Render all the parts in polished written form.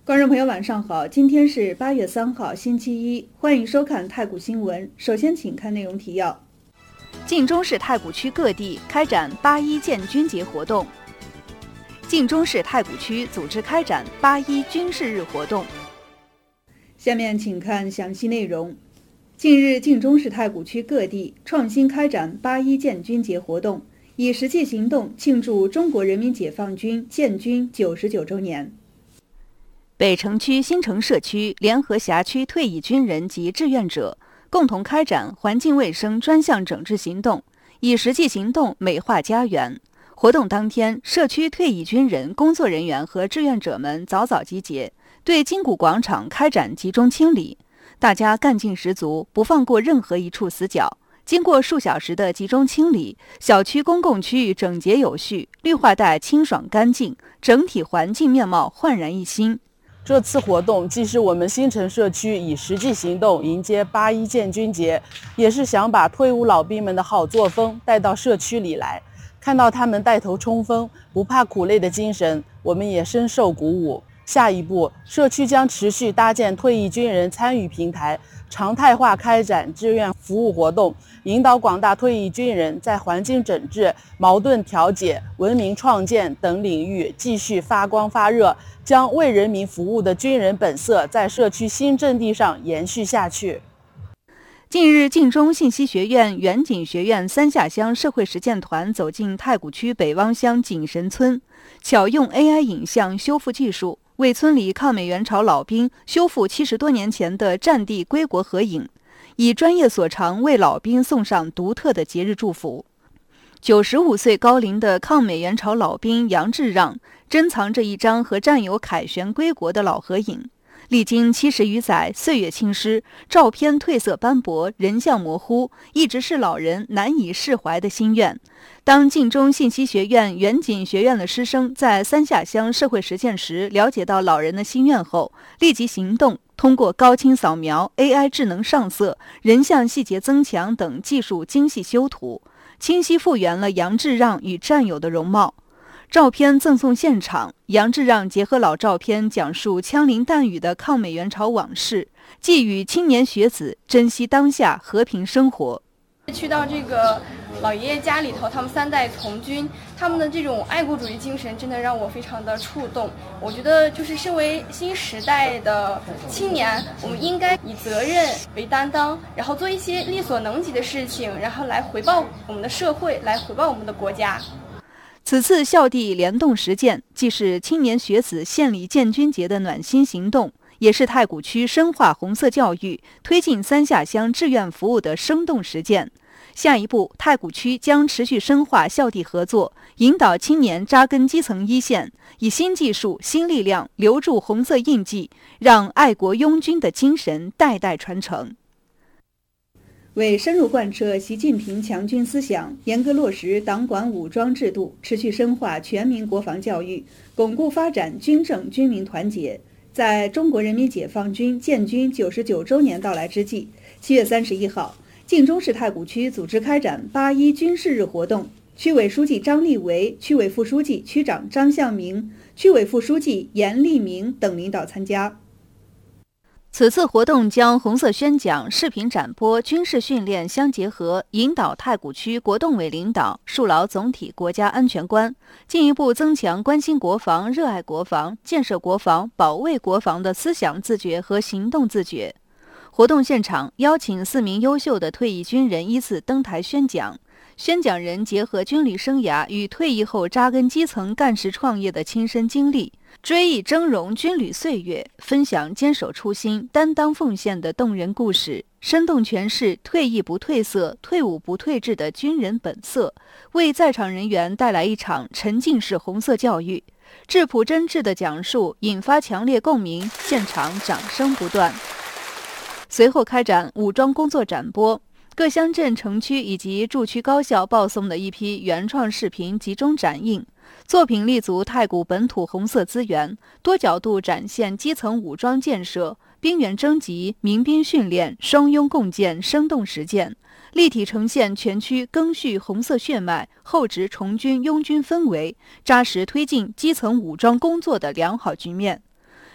观众朋友晚上好，今天是8月3号星期一，欢迎收看太谷新闻。首先请看内容提要。 晋中市太谷区各地开展8·1建军节活动。晋中市太谷区组织开展8·1军事日活动。 下面请看详细内容。近日，晋中市太谷区各地创新开展8·1建军节活动，以实际行动庆祝中国人民解放军建军99周年。 北城区新城社区联合辖区退役军人及志愿者共同开展环境卫生专项整治行动，以实际行动美化家园。活动当天，社区退役军人、工作人员和志愿者们早早集结，对金谷广场开展集中清理。大家干劲十足，不放过任何一处死角。经过数小时的集中清理，小区公共区域整洁有序，绿化带清爽干净，整体环境面貌焕然一新。 这次活动既是我们新城社区以实际行动迎接8·1建军节，也是想把退伍老兵们的好作风带到社区里来。看到他们带头冲锋、不怕苦累的精神，我们也深受鼓舞。下一步，社区将持续搭建退役军人参与平台，常态化开展志愿服务活动，引导广大退役军人在环境整治、矛盾调解、文明创建等领域继续发光发热，将为人民服务的军人本色在社区新阵地上延续下去。 近日，晋中信息学院远景学院三下乡社会实践团走进太谷区北汪乡景神村，巧用 AI 影像修复技术，为村里抗美援朝老兵修复70多年前的战地归国合影，以专业所长为老兵送上独特的节日祝福。95岁高龄的抗美援朝老兵杨志让珍藏着一张和战友凯旋归国的老合影。历经70余载，岁月侵蚀，照片褪色斑驳，人像模糊，一直是老人难以释怀的心愿。当晋中信息学院远景学院的师生在三下乡社会实践时了解到老人的心愿后，立即行动，通过高清扫描、AI 智能上色、人像细节增强等技术精细修图，清晰复原了杨志让与战友的容貌。照片赠送现场，杨志让结合老照片讲述枪林弹雨的抗美援朝往事，寄语青年学子珍惜当下和平生活。 去到这个老爷爷家里头，他们3代从军，他们的这种爱国主义精神真的让我非常的触动。我觉得就是身为新时代的青年，我们应该以责任为担当，然后做一些力所能及的事情，然后来回报我们的社会，来回报我们的国家。 此次校地联动实践，既是青年学子献礼建军节的暖心行动，也是太谷区深化红色教育、推进三下乡志愿服务的生动实践。下一步，太谷区将持续深化校地合作，引导青年扎根基层一线，以新技术、新力量留住红色印记，让爱国拥军的精神代代传承。 为深入贯彻习近平强军思想，严格落实党管武装制度，持续深化全民国防教育，巩固发展军政军民团结，在中国人民解放军建军99周年到来之际，7月31号，晋中市太谷区组织开展8·1军事日活动，区委书记张立维、区委副书记、区长张向明、区委副书记严立明等领导参加。 此次活动将红色宣讲、视频展播、军事训练相结合，引导太谷区国动委领导树牢总体国家安全观，进一步增强关心国防、热爱国防、建设国防、保卫国防的思想自觉和行动自觉。活动现场邀请4名优秀的退役军人依次登台宣讲，宣讲人结合军旅生涯与退役后扎根基层干事创业的亲身经历，追忆峥嵘军旅岁月，分享坚守初心、担当奉献的动人故事，生动诠释退役不褪色、退伍不退志的军人本色，为在场人员带来一场沉浸式红色教育。质朴真挚的讲述引发强烈共鸣，现场掌声不断。随后开展武装工作展播，各乡镇城区以及驻区高校报送的一批原创视频集中展映，作品立足太谷本土红色资源，多角度展现基层武装建设、兵员征集、民兵训练、双拥共建生动实践，立体呈现全区赓续红色血脉、厚植重军拥军氛围，扎实推进基层武装工作的良好局面。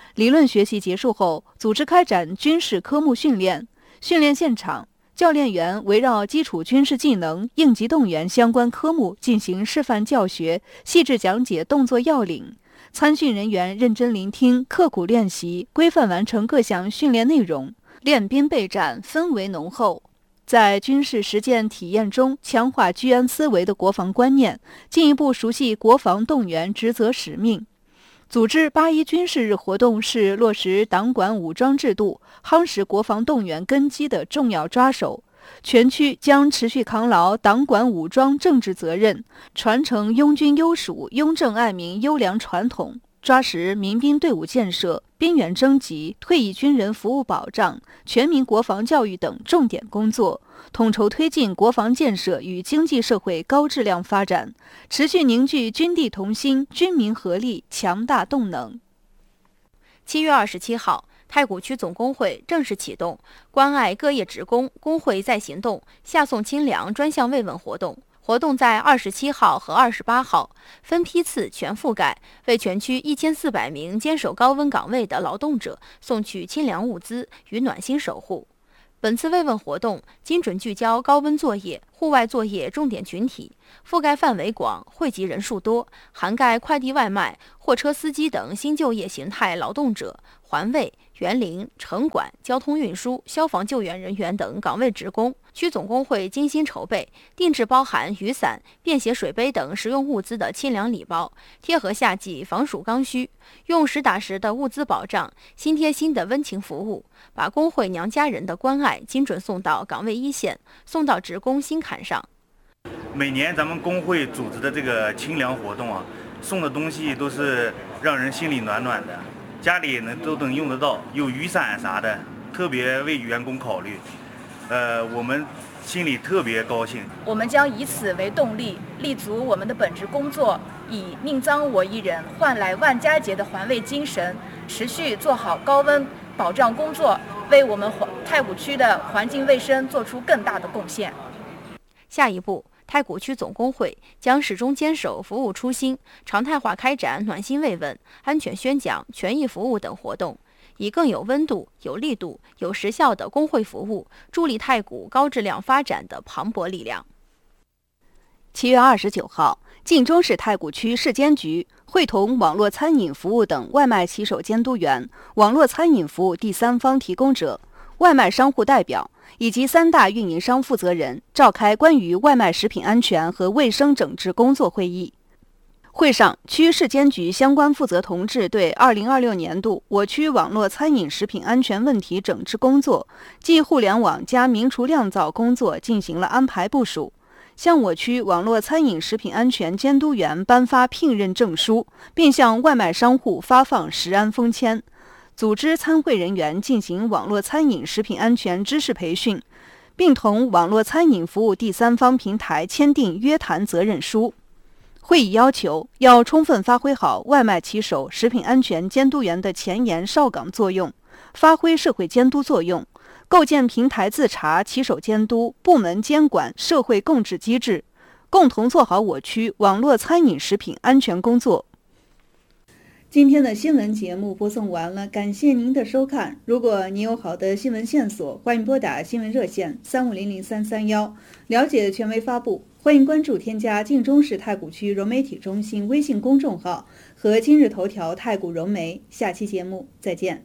理论学习结束后，组织开展军事科目训练。训练现场，教练员围绕基础军事技能、应急动员相关科目进行示范教学，细致讲解动作要领。参训人员认真聆听，刻苦练习，规范完成各项训练内容，练兵备战氛围浓厚。在军事实践体验中，强化居安思危的国防观念，进一步熟悉国防动员职责使命。组织8·1军事日活动是落实党管武装制度、夯实国防动员根基的重要抓手。全区将持续扛牢党管武装政治责任，传承拥军优属、拥政爱民优良传统，抓实民兵队伍建设、边缘征集、退役军人服务保障、全民国防教育等重点工作，统筹推进国防建设与经济社会高质量发展，持续凝聚军地同心、军民合力强大动能。 7月27号，太谷区总工会正式启动关爱各业职工工会再行动下送清粮专项慰问活动。活动在27号和28号分批次全覆盖，为全区1400名坚守高温岗位的劳动者送去清粮物资与暖心守护。本次慰问活动精准聚焦高温作业、户外作业重点群体，覆盖范围广，惠及人数多，涵盖快递外卖、货车司机等新就业形态劳动者、环卫、园林、城管、交通运输、消防救援人员等岗位职工。区总工会精心筹备，定制包含雨伞、便携水杯等实用物资的清凉礼包，贴合夏季防暑刚需，用实打实的物资保障、心贴心的温情服务，把工会娘家人的关爱精准送到岗位一线，送到职工心坎上。 每年咱们工会组织的这个清凉活动啊，送的东西都是让人心里暖暖的，家里都能用得到，有雨伞啥的，特别为员工考虑。我们心里特别高兴。 我们将以此为动力，立足我们的本职工作，以宁脏我一人换来万家节的环卫精神，持续做好高温保障工作，为我们太谷区的环境卫生做出更大的贡献。 下一步，太谷区总工会将始终坚守服务初心，常态化开展暖心慰问、安全宣讲、权益服务等活动，以更有温度、有力度、有实效的工会服务，助力太谷高质量发展的磅礴力量。 7月29号，晋中市太谷区市监局会同网络餐饮服务等外卖骑手监督员、网络餐饮服务第三方提供者、外卖商户代表以及3大运营商负责人召开关于外卖食品安全和卫生整治工作会议。会上，区市监局相关负责同志对2026年度我区网络餐饮食品安全问题整治工作暨互联网加明厨酿造工作进行了安排部署，向我区网络餐饮食品安全监督员颁发聘任证书，并向外卖商户发放食安封签，组织参会人员进行网络餐饮食品安全知识培训，并同网络餐饮服务第三方平台签订约谈责任书。会议要求要充分发挥好外卖骑手、食品安全监督员的前沿上岗作用，发挥社会监督作用，构建平台自查、骑手监督、部门监管、社会共治机制，共同做好我区网络餐饮食品安全工作。 今天的新闻节目播送完了，感谢您的收看。如果您有好的新闻线索，欢迎拨打新闻热线3500-331，了解权威发布。欢迎关注添加晋中市太谷区融媒体中心微信公众号和今日头条太谷融媒。下期节目再见。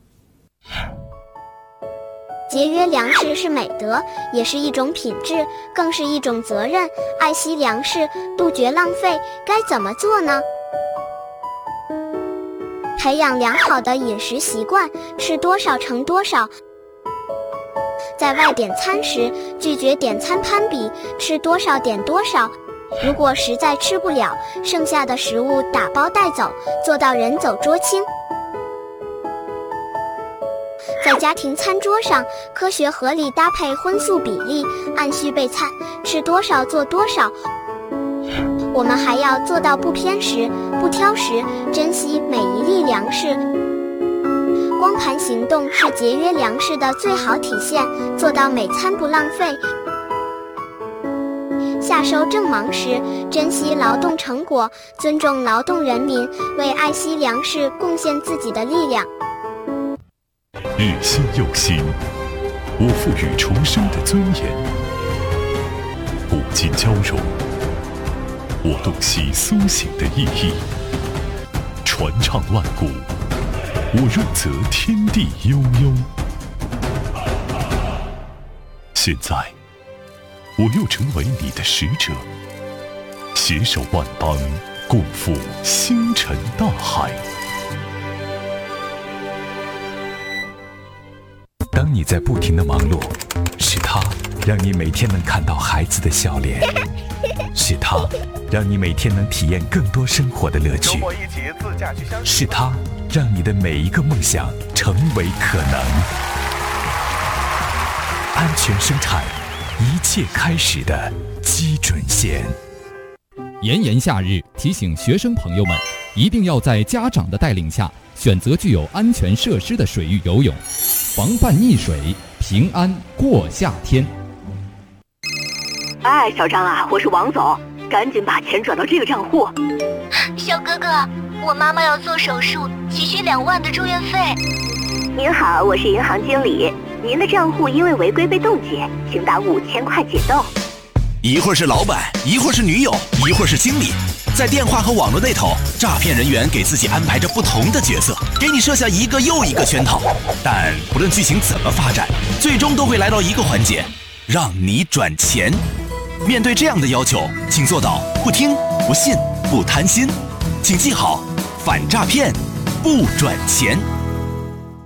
节约粮食是美德，也是一种品质，更是一种责任。爱惜粮食，杜绝浪费，该怎么做呢？培养良好的饮食习惯，吃多少盛多少。在外点餐时，拒绝点餐攀比，吃多少点多少。如果实在吃不了，剩下的食物打包带走，做到人走桌清。在家庭餐桌上，科学合理搭配荤素比例，按需备餐，吃多少做多少。我们还要做到不偏食、不挑食，珍惜每一粒粮食。光盘行动是节约粮食的最好体现，做到每餐不浪费。 夏收正忙时，珍惜劳动成果，尊重劳动人民，为爱惜粮食贡献自己的力量。 日新又新，我赋予重生的尊严；古今交融，我洞悉苏醒的意义；传唱万古，我润泽天地悠悠。现在，我又成为你的使者，携手万邦，共赴星辰大海。 当你在不停的忙碌，是他让你每天能看到孩子的笑脸，是他让你每天能体验更多生活的乐趣，是他让你的每一个梦想成为可能。安全生产，一切开始的基准线。 炎炎夏日，提醒学生朋友们，一定要在家长的带领下，选择具有安全设施的水域游泳，防范溺水，平安过夏天。 哎，小张啊，我是王总，赶紧把钱转到这个账户。 小哥哥，我妈妈要做手术，急需2万的住院费。 您好，我是银行经理，您的账户因为违规被冻结，请打5000块解冻。 一会儿是老板，一会儿是女友，一会儿是经理，在电话和网络那头，诈骗人员给自己安排着不同的角色，给你设下一个又一个圈套。但不论剧情怎么发展，最终都会来到一个环节，让你转钱。面对这样的要求，请做到不听、不信、不贪心。请记好，反诈骗，不转钱。